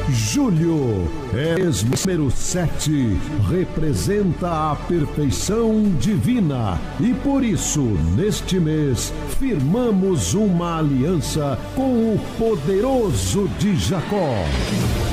Julho é número 7, representa a perfeição divina e por isso, neste mês, firmamos uma aliança com o poderoso de Jacó.